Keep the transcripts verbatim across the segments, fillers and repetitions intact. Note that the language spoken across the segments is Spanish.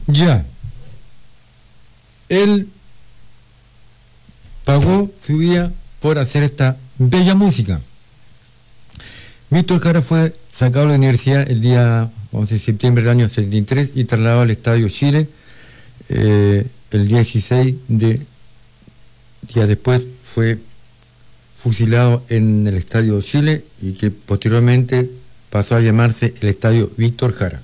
Ya. Él pagó su vida por hacer esta bella música. Víctor Jara fue sacado de la universidad el día once de septiembre del año setenta y tres y trasladado al Estadio Chile eh, el dieciséis de días después fue fusilado en el Estadio Chile y que posteriormente pasó a llamarse el Estadio Víctor Jara.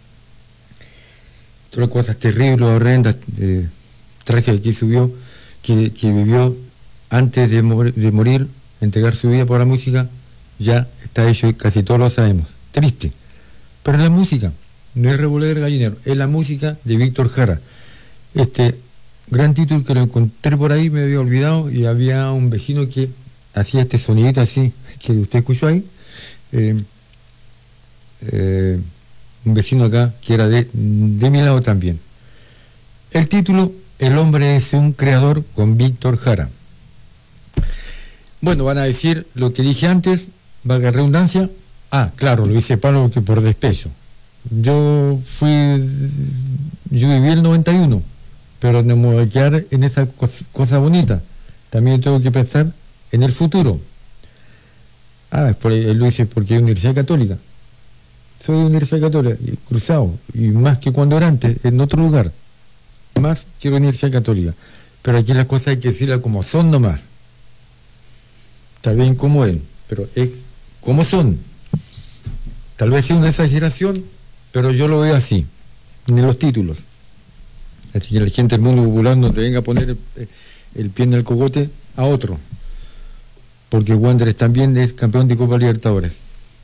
Todas cosas terribles, horrendas, eh, tragedias que subió, que, que vivió antes de, mor de morir, entregar su vida por la música, ya está hecho y casi todos lo sabemos. Triste. Pero la música, no es Revolver Gallinero, es la música de Víctor Jara. Este gran título que lo encontré por ahí, me había olvidado, y había un vecino que hacía este sonidito así, que usted escuchó ahí. Eh, eh, un vecino acá que era de, de mi lado también. El título, El hombre es un creador, con Víctor Jara. Bueno, van a decir lo que dije antes, valga redundancia. Ah, claro, lo hice Pablo que por despecho. Yo fui, yo viví el noventa y uno, pero no me voy a quedar en esa cosa, cosa bonita. También tengo que pensar en el futuro. Ah, por, lo hice porque es Universidad Católica. Soy de Universidad Católica, cruzado, y más que cuando era antes, en otro lugar. Más que la Universidad Católica. Pero aquí las cosas hay que decirlas como son nomás. Tal vez como él, pero es como son. Tal vez sea una exageración, pero yo lo veo así, en los títulos. Así que la gente del mundo popular no te venga a poner el, el pie en el cogote a otro. Porque Wanderers también es campeón de Copa Libertadores.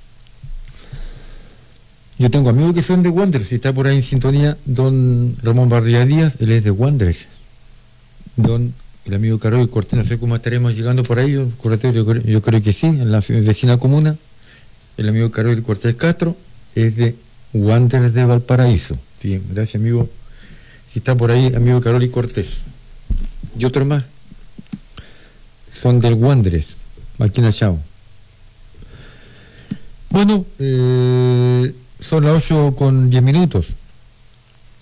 Yo tengo amigos que son de Wanderers, si está por ahí en sintonía don Ramón Barría Díaz, él es de Wanderers. Don el amigo Carol Cortés, no sé cómo estaremos llegando por ahí, yo, yo, yo creo que sí, en la vecina comuna. El amigo Carol Cortés Castro es de Wanderers de Valparaíso. Sí, gracias amigo. Si está por ahí, amigo Carol y Cortés. Y otros más son del Wanderers, aquí en Achao. Bueno, eh, son las ocho con diez minutos.